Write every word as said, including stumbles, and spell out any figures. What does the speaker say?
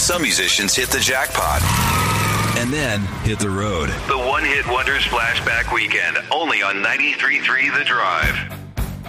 Some musicians hit the jackpot and then hit the road. The One Hit Wonders Flashback Weekend, only on ninety-three point three The Drive.